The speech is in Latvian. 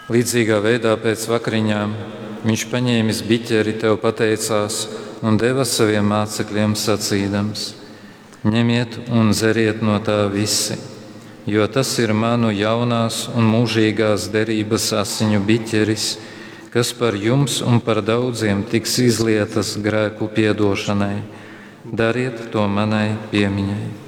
Līdzīgā veidā pēc vakariņām viņš paņēmis biķeri, tev pateicās un deva saviem mācekļiem sacīdams: ņemiet un dzeriet no tā visi, jo tas ir manu jaunās un mūžīgās derības asiņu biķeris, kas par jums un par daudziem tiks izlietas grēku piedošanai. Dariet to manai piemiņai.